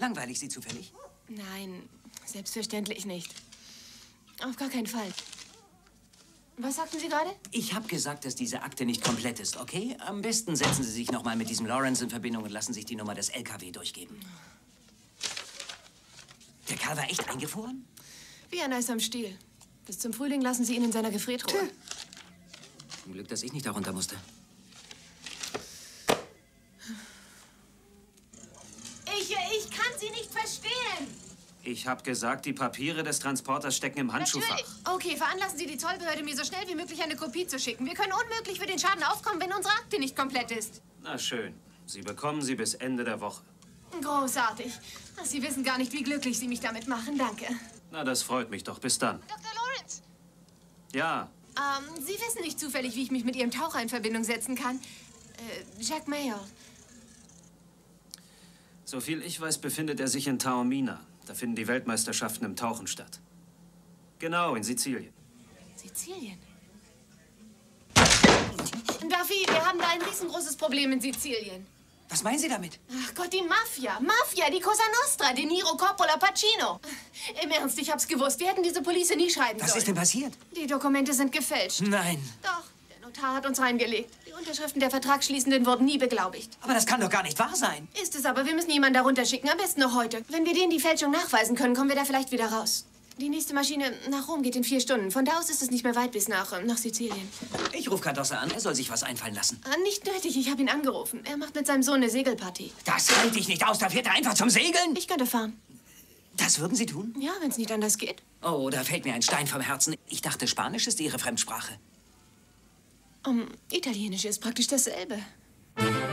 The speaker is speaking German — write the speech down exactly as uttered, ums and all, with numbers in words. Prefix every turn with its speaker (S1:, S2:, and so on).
S1: Langweile ich Sie zufällig?
S2: Nein, selbstverständlich nicht. Auf gar keinen Fall. Was sagten Sie gerade?
S1: Ich habe gesagt, dass diese Akte nicht komplett ist, okay? Am besten setzen Sie sich noch mal mit diesem Lawrence in Verbindung und lassen sich die Nummer des L K W durchgeben. Der Kerl war echt eingefroren?
S2: Wie ein Eis am Stiel. Bis zum Frühling lassen Sie ihn in seiner Gefriertruhe.
S1: Tö. Zum Glück, dass ich nicht darunter musste.
S2: Ich, ich kann Sie nicht verstehen.
S3: Ich habe gesagt, die Papiere des Transporters stecken im Handschuhfach.
S2: Natürlich. Okay, veranlassen Sie die Zollbehörde, mir so schnell wie möglich eine Kopie zu schicken. Wir können unmöglich für den Schaden aufkommen, wenn unsere Akte nicht komplett ist.
S3: Na schön. Sie bekommen sie bis Ende der Woche.
S2: Großartig. Sie wissen gar nicht, wie glücklich Sie mich damit machen. Danke.
S3: Na, das freut mich doch. Bis dann.
S2: Doktor Lawrence.
S3: Ja.
S2: Ähm, Sie wissen nicht zufällig, wie ich mich mit Ihrem Taucher in Verbindung setzen kann. Äh, Jack Mayer.
S3: Soviel ich weiß, befindet er sich in Taormina. Da finden die Weltmeisterschaften im Tauchen statt. Genau, in Sizilien.
S2: Sizilien? Duffy, wir haben da ein riesengroßes Problem in Sizilien.
S1: Was meinen Sie damit?
S2: Ach Gott, die Mafia. Mafia, die Cosa Nostra, De Niro, Coppola, Pacino. Im Ernst, ich hab's gewusst. Wir hätten diese Police nie schreiben sollen.
S1: Was ist denn passiert?
S2: Die Dokumente sind gefälscht.
S1: Nein.
S2: Doch, der Notar hat uns reingelegt. Die Unterschriften der Vertragsschließenden wurden nie beglaubigt.
S1: Aber das kann doch gar nicht wahr sein.
S2: Ist es aber, wir müssen jemanden darunter schicken, am besten noch heute. Wenn wir denen die Fälschung nachweisen können, kommen wir da vielleicht wieder raus. Die nächste Maschine nach Rom geht in vier Stunden. Von da aus ist es nicht mehr weit bis nach, äh, nach Sizilien.
S1: Ich rufe Cardossa an, er soll sich was einfallen lassen.
S2: Ah, nicht nötig, ich habe ihn angerufen. Er macht mit seinem Sohn eine Segelparty.
S1: Das halte ich nicht aus, da fährt er einfach zum Segeln.
S2: Ich könnte fahren.
S1: Das würden Sie tun?
S2: Ja, wenn es nicht anders geht.
S1: Oh, da fällt mir ein Stein vom Herzen. Ich dachte, Spanisch ist Ihre Fremdsprache.
S2: Um, Italienisch ist praktisch dasselbe.